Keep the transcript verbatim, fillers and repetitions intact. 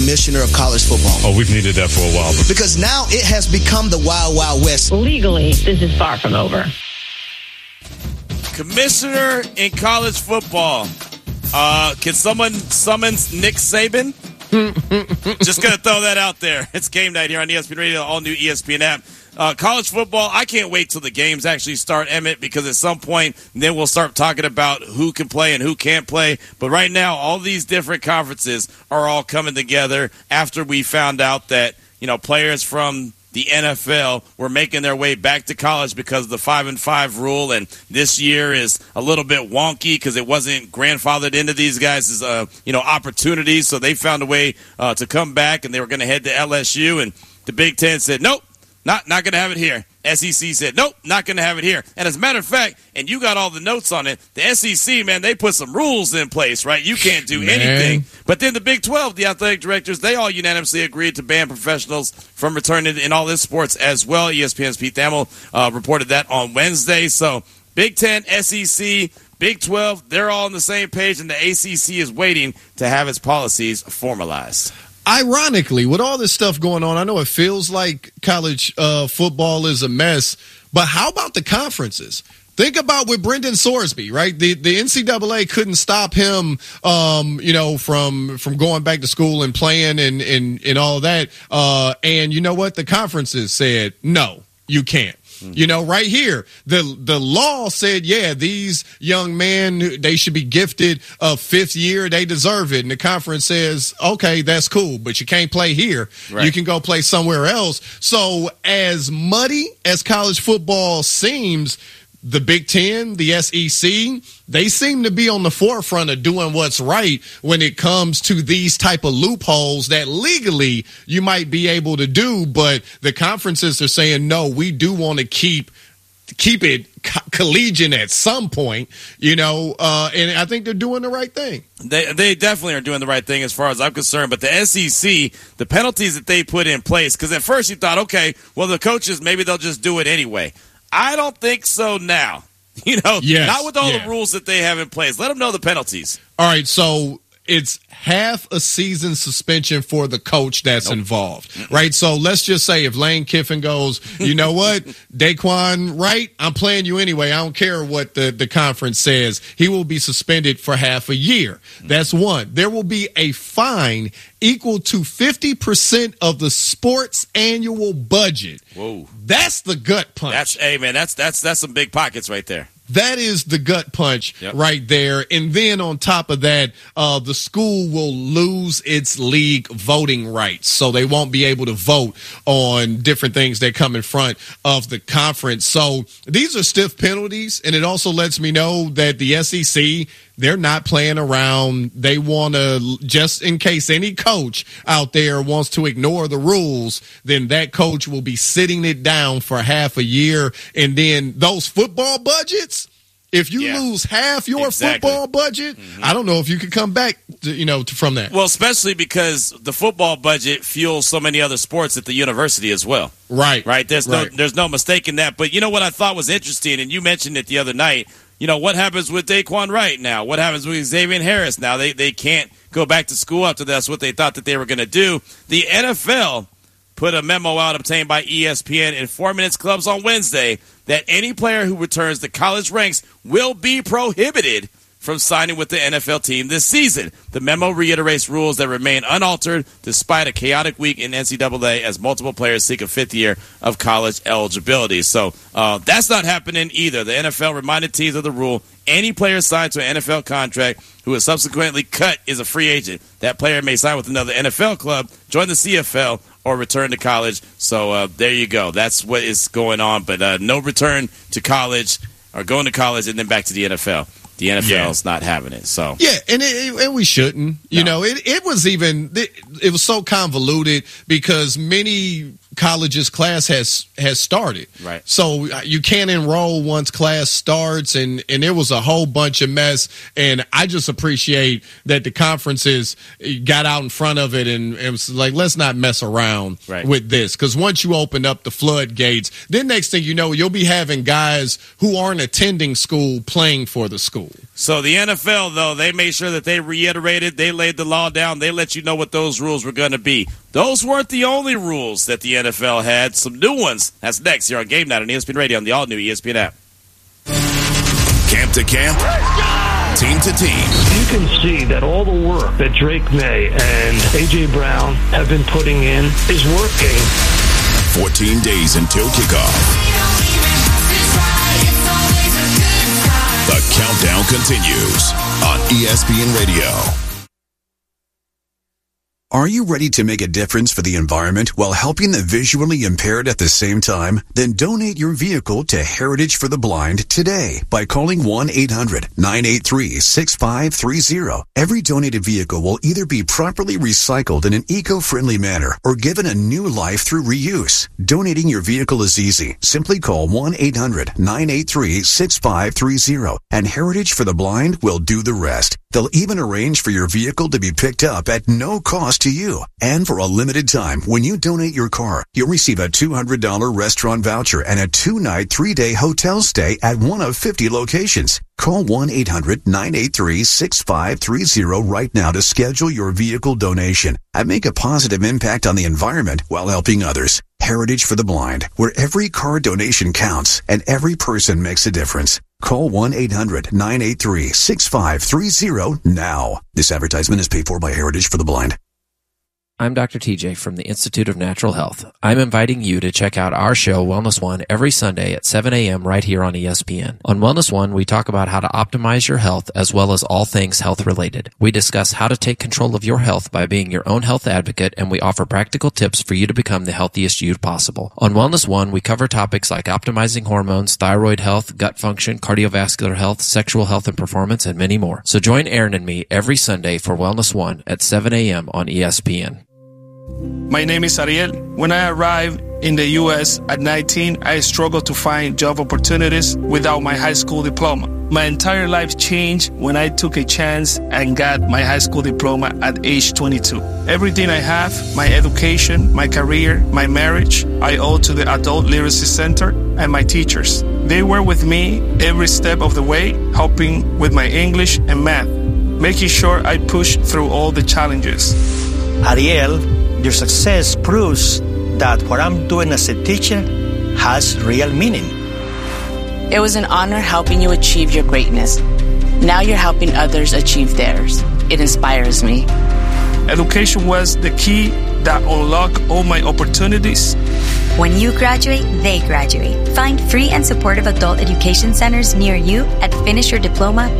commissioner of college football. Oh, we've needed that for a while. Because now it has become the Wild Wild West. Legally, this is far from over. Commissioner in college football. Uh, can someone summon Nick Saban? Just going to throw that out there. It's game night here on E S P N Radio, all new E S P N app. Uh, college football, I can't wait till the games actually start, Emmett, because at some point, then we'll start talking about who can play and who can't play. But right now, all these different conferences are all coming together after we found out that, you know, players from the N F L were making their way back to college because of the five and five rule, and this year is a little bit wonky because it wasn't grandfathered into these guys' uh, you know, opportunities. So they found a way uh, to come back, and they were going to head to L S U, and the Big Ten said, nope, not not going to have it here. S E C said, nope, not going to have it here. And as a matter of fact, and you got all the notes on it, the S E C, man, they put some rules in place, right? You can't do man. anything. But then the Big twelve, the athletic directors, they all unanimously agreed to ban professionals from returning in all this sports as well. E S P N's Pete Thamel uh, reported that on Wednesday. So Big Ten, S E C, Big twelve, they're all on the same page, and the A C C is waiting to have its policies formalized. Ironically, with all this stuff going on, I know it feels like college uh, football is a mess, but how about the conferences? Think about with Brendan Sorsby, right? The the N C double A couldn't stop him, um, you know, from from going back to school and playing and and, and all that. Uh, and you know what? The conferences said, no, you can't. You know, right here, the the law said, yeah, these young men, they should be gifted a fifth year. They deserve it. And the conference says, okay, that's cool, but you can't play here. Right. You can go play somewhere else. So as muddy as college football seems, the Big Ten, the S E C, they seem to be on the forefront of doing what's right when it comes to these type of loopholes that legally you might be able to do, but the conferences are saying, no, we do want to keep keep it co- collegiate at some point, you know, uh, and I think they're doing the right thing. They they definitely are doing the right thing as far as I'm concerned, but the S E C, the penalties that they put in place, because at first you thought, okay, well, the coaches, maybe they'll just do it anyway. I don't think so now. You know, yes, not with all yeah. the rules that they have in place. Let them know the penalties. All right, so it's half a season suspension for the coach that's nope. involved, Mm-mm. right? So let's just say if Lane Kiffin goes, you know what, Daquan Wright, I'm playing you anyway. I don't care what the, the conference says. He will be suspended for half a year. Mm-hmm. That's one. There will be a fine equal to fifty percent of the sports annual budget. Whoa. That's the gut punch. That's, hey, man, that's, that's, that's some big pockets right there. That is the gut punch yep. right there. And then on top of that, uh, the school will lose its league voting rights. So they won't be able to vote on different things that come in front of the conference. So these are stiff penalties. And it also lets me know that the S E C, they're not playing around. They want to, just in case any coach out there wants to ignore the rules, then that coach will be sitting it down for half a year. And then those football budgets, if you yeah. lose half your exactly. football budget, mm-hmm. I don't know if you could come back to, you know, to, from that. Well, especially because the football budget fuels so many other sports at the university as well. Right. Right. There's right. no there's no mistaking that. But you know what I thought was interesting, and you mentioned it the other night, you know, what happens with Daquan Wright now? What happens with Xavier Harris now? They they can't go back to school after that's what they thought that they were going to do. The N F L put a memo out obtained by E S P N in Four Minutes Clubs on Wednesday that any player who returns to college ranks will be prohibited from signing with the N F L team this season. The memo reiterates rules that remain unaltered despite a chaotic week in N C double A as multiple players seek a fifth year of college eligibility. So uh, that's not happening either. The N F L reminded teams of the rule. Any player signed to an N F L contract who is subsequently cut is a free agent. That player may sign with another N F L club, join the C F L, or return to college. So uh, there you go. That's what is going on. But uh, no return to college or going to college and then back to the N F L. The N F L's yeah. not having it. So yeah, and it, and we shouldn't. You no. know, it, it was even it, it was so convoluted because many college's class has has started. Right. So you can't enroll once class starts, and and it was a whole bunch of mess. And I just appreciate that the conferences got out in front of it and it was like, let's not mess around right. with this, because once you open up the floodgates, then next thing you know, you'll be having guys who aren't attending school playing for the school. So the N F L, though, they made sure that they reiterated, they laid the law down, they let you know what those rules were going to be. Those weren't the only rules that the N F L had. Some new ones. That's next here on Game Night on E S P N Radio on the all-new E S P N app. Camp to camp, team to team. You can see that all the work that Drake May and A J. Brown have been putting in is working. fourteen days until kickoff. The countdown continues on E S P N Radio. Are you ready to make a difference for the environment while helping the visually impaired at the same time? Then donate your vehicle to Heritage for the Blind today by calling one eight hundred nine eight three six five three zero. Every donated vehicle will either be properly recycled in an eco-friendly manner or given a new life through reuse. Donating your vehicle is easy. Simply call one eight hundred nine eight three six five three zero and Heritage for the Blind will do the rest. They'll even arrange for your vehicle to be picked up at no cost to you. And for a limited time, when you donate your car, you'll receive a two hundred dollars restaurant voucher and a two-night, three-day hotel stay at one of fifty locations. Call one eight hundred nine eight three six five three zero right now to schedule your vehicle donation and make a positive impact on the environment while helping others. Heritage for the Blind, where every car donation counts and every person makes a difference. Call one eight hundred nine eight three six five three zero now. This advertisement is paid for by Heritage for the Blind. I'm Doctor T J from the Institute of Natural Health. I'm inviting you to check out our show, Wellness One, every Sunday at seven a.m. right here on E S P N. On Wellness One, we talk about how to optimize your health as well as all things health-related. We discuss how to take control of your health by being your own health advocate, and we offer practical tips for you to become the healthiest you possible. On Wellness One, we cover topics like optimizing hormones, thyroid health, gut function, cardiovascular health, sexual health and performance, and many more. So join Aaron and me every Sunday for Wellness One at seven a.m. on E S P N. My name is Ariel. When I arrived in the U S at nineteen, I struggled to find job opportunities without my high school diploma. My entire life changed when I took a chance and got my high school diploma at age twenty-two. Everything I have, my education, my career, my marriage, I owe to the Adult Literacy Center and my teachers. They were with me every step of the way, helping with my English and math, making sure I pushed through all the challenges. Ariel, your success proves that what I'm doing as a teacher has real meaning. It was an honor helping you achieve your greatness. Now you're helping others achieve theirs. It inspires me. Education was the key that unlocked all my opportunities. When you graduate, they graduate. Find free and supportive adult education centers near you at finish your diploma